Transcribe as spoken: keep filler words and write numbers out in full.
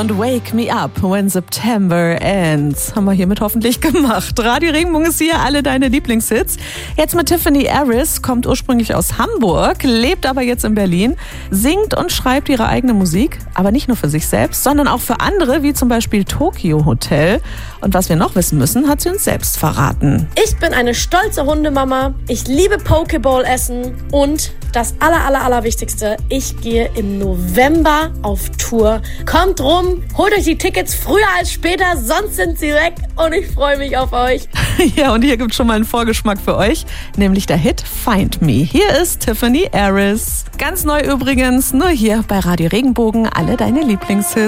und Wake Me Up When September Ends. Haben wir hiermit hoffentlich gemacht. Radio Regenbogen ist hier, alle deine Lieblingshits. Jetzt mit Tiffany Aris, kommt ursprünglich aus Hamburg, lebt aber jetzt in Berlin, singt und schreibt ihre eigene Musik, aber nicht nur für sich selbst, sondern auch für andere, wie zum Beispiel Tokio Hotel. Und was wir noch wissen müssen, hat sie uns selbst verraten. Ich bin eine stolze Hundemama, ich liebe Pokeball essen und das aller, aller, allerwichtigste, ich gehe im November auf Tour. Kommt rum, holt euch die Tickets früher als später, sonst sind sie weg und ich freue mich auf euch. Ja, und hier gibt schon mal einen Vorgeschmack für euch, nämlich der Hit Find Me. Hier ist Tiffany Aris. Ganz neu übrigens, nur hier bei Radio Regenbogen, alle deine Lieblingshits.